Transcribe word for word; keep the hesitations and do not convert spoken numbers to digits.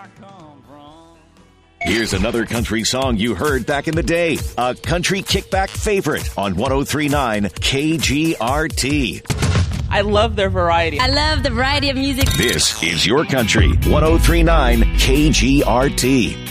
Here's another country song you heard back in the day. A country kickback favorite on one oh three point nine K G R T. I love their variety. I love the variety of music. This is your country, one oh three point nine K G R T.